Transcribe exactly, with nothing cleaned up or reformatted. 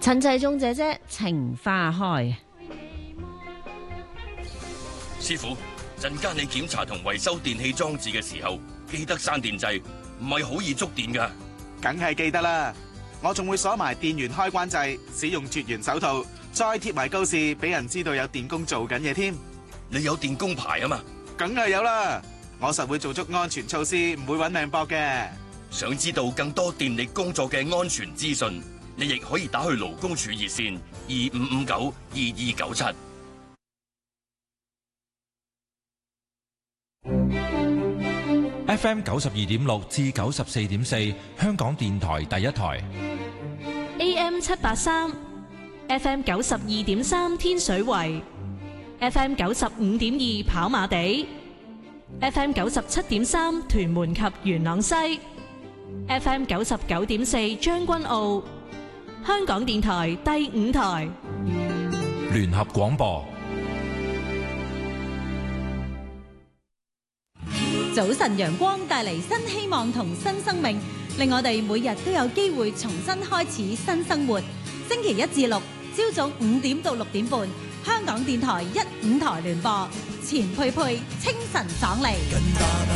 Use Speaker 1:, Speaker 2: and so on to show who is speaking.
Speaker 1: 陳繼忠姐姐情花開。
Speaker 2: 師傅，陣間你檢查同維修電器裝置嘅時候，記得閂電掣，唔係好易觸電㗎。
Speaker 3: 梗係記得啦，我仲會鎖埋電源開關掣，使用絕緣手套，再貼埋告示，俾人知道有電工做緊嘢添。
Speaker 2: 你有電工牌啊嘛？
Speaker 3: 梗係有啦，我實會做足安全措施，唔會搵命搏嘅。
Speaker 2: 想知道更多電力工作嘅安全資訊，你亦可以打去勞工處熱線二五五九二二九七。
Speaker 4: F M 九十二點六至九十四點四，香港電台第一台。
Speaker 5: A M 七八三，F M 九十二點三天水圍，F M 九十五點二跑馬地，F M 九十七點三屯門及元朗西，F M 九十九點四將軍澳，香港電台第五台
Speaker 4: 聯合廣播。
Speaker 6: 早晨陽光帶嚟新希望同新生命，令我哋每日都有機會重新開始新生活。星期一至六朝早五點到六點半，香港電台一五台聯播，錢佩佩清晨爽利。